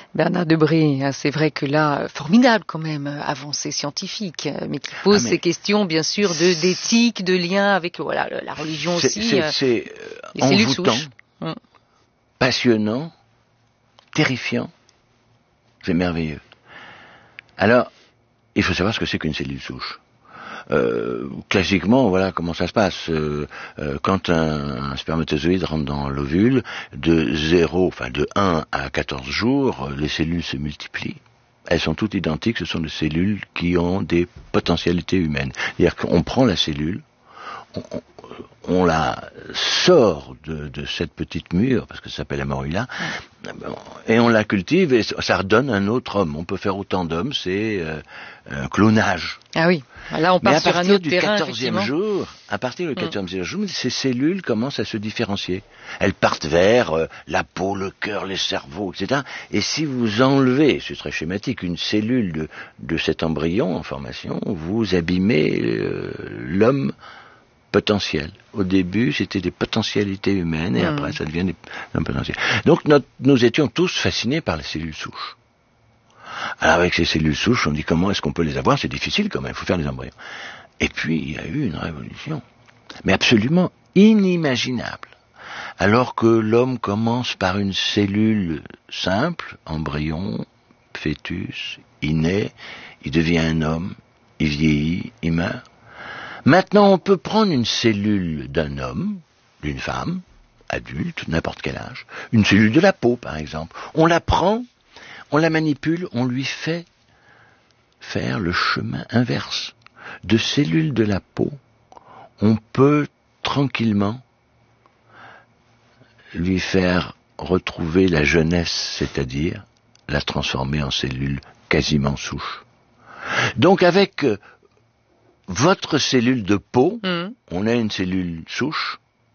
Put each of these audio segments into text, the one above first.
Bernard Debré, c'est vrai que là, formidable quand même, avancée scientifique, mais qui pose ces questions, bien sûr, d'éthique, de lien avec la religion aussi. C'est les cellules envoûtant, souches. passionnant, terrifiant. C'est merveilleux. Alors, il faut savoir ce que c'est qu'une cellule souche. Classiquement, voilà comment ça se passe. Quand un spermatozoïde rentre dans l'ovule, de 1 à 14 jours, les cellules se multiplient. Elles sont toutes identiques, ce sont des cellules qui ont des potentialités humaines. C'est-à-dire qu'on prend la cellule, on la sort de cette petite mûre, parce que ça s'appelle la morula, et on la cultive, et ça redonne un autre homme. On peut faire autant d'hommes, c'est un clonage. Ah oui, là on part sur un autre terrain, à partir du 14e jour, ces cellules commencent à se différencier. Elles partent vers la peau, le cœur, les cerveaux, etc. Et si vous enlevez, c'est très schématique, une cellule de cet embryon en formation, vous abîmez l'homme potentiel. Au début, c'était des potentialités humaines, et après, ça devient des potentiels. Donc, nous étions tous fascinés par les cellules souches. Alors, avec ces cellules souches, on dit comment est-ce qu'on peut les avoir? C'est difficile quand même, il faut faire des embryons. Et puis, il y a eu une révolution, mais absolument inimaginable. Alors que l'homme commence par une cellule simple, embryon, fœtus, il naît, il devient un homme, il vieillit, il meurt. Maintenant, on peut prendre une cellule d'un homme, d'une femme, adulte, n'importe quel âge, une cellule de la peau, par exemple. On la prend, on la manipule, on lui fait faire le chemin inverse. De cellules de la peau, on peut tranquillement lui faire retrouver la jeunesse, c'est-à-dire la transformer en cellule quasiment souche. Donc, avec votre cellule de peau, on a une cellule souche,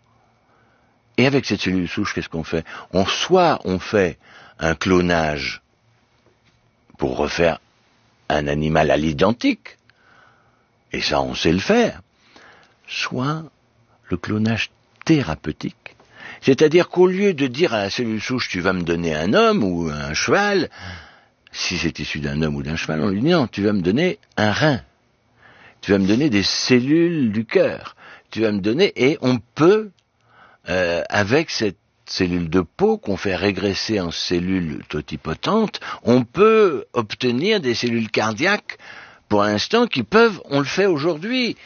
et avec cette cellule souche, qu'est-ce qu'on fait? Soit on fait un clonage pour refaire un animal à l'identique, et ça on sait le faire, soit le clonage thérapeutique, c'est-à-dire qu'au lieu de dire à la cellule souche tu vas me donner un homme ou un cheval, si c'est issu d'un homme ou d'un cheval, on lui dit non, tu vas me donner un rein. Tu vas me donner des cellules du cœur. Tu vas me donner, et on peut, avec cette cellule de peau qu'on fait régresser en cellules totipotentes, on peut obtenir des cellules cardiaques, pour l'instant, qui peuvent, on le fait aujourd'hui,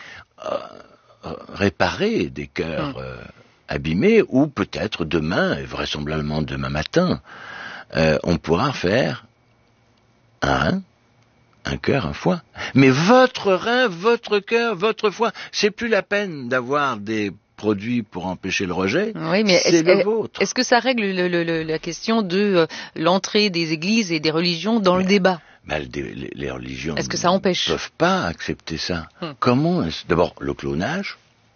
réparer des cœurs abîmés, ou peut-être demain, et vraisemblablement demain matin, on pourra faire un rein, un cœur, un foie. Mais votre rein, votre cœur, votre foie, c'est plus la peine d'avoir des produits pour empêcher le rejet, oui, mais c'est le vôtre. Est-ce que ça règle la question de l'entrée des églises et des religions dans le débat? Les religions est-ce que ça empêche? Ne peuvent pas accepter ça. Comment d'abord, le clonage,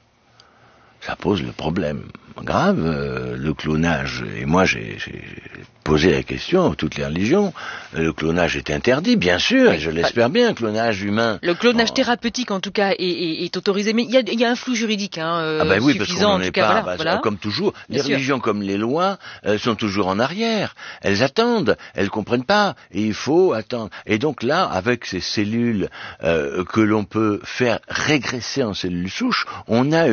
ça pose le problème grave, le clonage, et moi j'ai posé la question à toutes les religions, le clonage est interdit, bien sûr, et je l'espère bien, le clonage humain. Le clonage thérapeutique, en tout cas, est autorisé, mais il y a un flou juridique oui, suffisant, parce en tout cas, voilà. Comme toujours, les religions comme les lois sont toujours en arrière, elles attendent, elles comprennent pas, et il faut attendre. Et donc là, avec ces cellules que l'on peut faire régresser en cellules souches, on a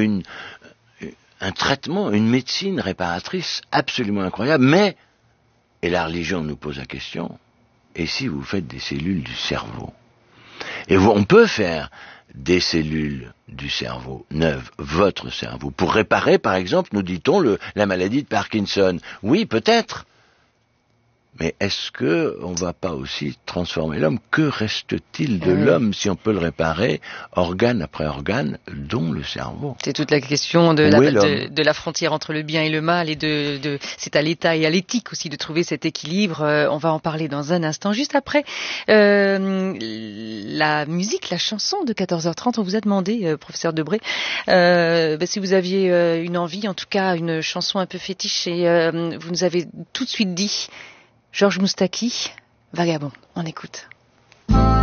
un traitement, une médecine réparatrice absolument incroyable, mais, et la religion nous pose la question, et si vous faites des cellules du cerveau? Et on peut faire des cellules du cerveau neuves, votre cerveau, pour réparer, par exemple, nous dit-on, la maladie de Parkinson. Oui, peut-être. Mais est-ce que on va pas aussi transformer l'homme? Que reste-t-il de l'homme si on peut le réparer, organe après organe, dont le cerveau? C'est toute la question de la frontière entre le bien et le mal, et c'est à l'État et à l'éthique aussi de trouver cet équilibre. On va en parler dans un instant. Juste après la musique, la chanson de 14h30, on vous a demandé, professeur Debré, si vous aviez une envie, en tout cas une chanson un peu fétiche, et vous nous avez tout de suite dit Georges Moustaki, Vagabond. On écoute.